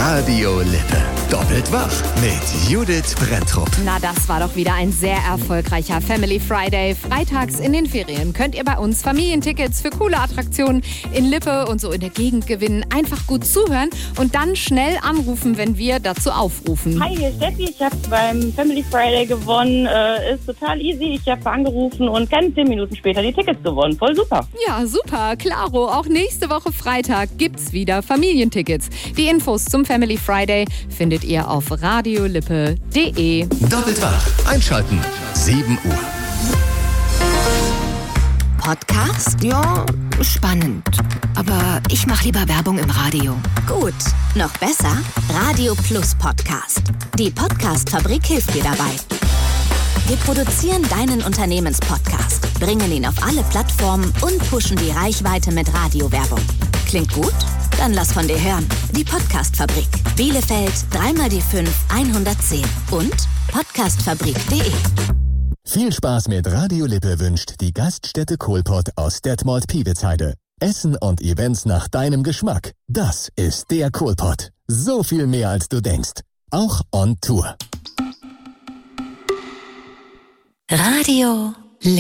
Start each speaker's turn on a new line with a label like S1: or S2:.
S1: Radio Lippe. Doppelt wach mit Judith Brenntrup.
S2: Na, das war doch wieder ein sehr erfolgreicher Family Friday. Freitags in den Ferien könnt ihr bei uns Familientickets für coole Attraktionen in Lippe und so in der Gegend gewinnen. Einfach gut zuhören und dann schnell anrufen, wenn wir dazu aufrufen.
S3: Hi, hier ist Steffi. Ich habe beim Family Friday gewonnen. Ist total easy. Ich habe angerufen und keine 10 Minuten später die Tickets gewonnen. Voll super.
S2: Ja, super. Klaro. Auch nächste Woche Freitag gibt's wieder Familientickets. Die Infos zum Family Friday findet ihr auf radiolippe.de.
S1: Doppelt wach. Einschalten. 7 Uhr.
S4: Podcast? Ja, spannend. Aber ich mache lieber Werbung im Radio.
S5: Gut, noch besser? Radio Plus Podcast. Die Podcast-Fabrik hilft dir dabei. Wir produzieren deinen Unternehmenspodcast, bringen ihn auf alle Plattformen und pushen die Reichweite mit Radiowerbung. Klingt gut? Dann lass von dir hören. Die Podcast-Fabrik. Bielefeld 3x5 110 und podcastfabrik.de.
S1: Viel Spaß mit Radio Lippe wünscht die Gaststätte Kohlpott aus Detmold-Piewitzheide. Essen und Events nach deinem Geschmack. Das ist der Kohlpott. So viel mehr als du denkst. Auch on Tour.
S5: Radio